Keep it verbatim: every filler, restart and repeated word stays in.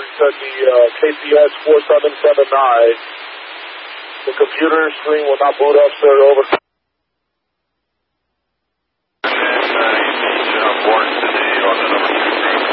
at the uh, K P S four seven seven nine. The computer screen will not boot up, sir. Over.